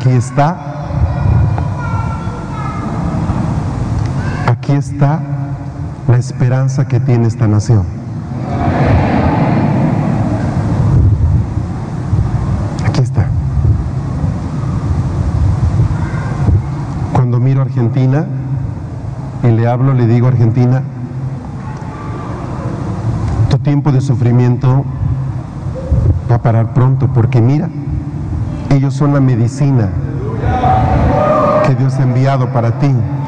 aquí está la esperanza que tiene esta nación. Aquí está. Cuando miro a Argentina y le hablo, le digo: Argentina, tu tiempo de sufrimiento va a parar pronto, porque mira, ellos son la medicina que Dios ha enviado para ti.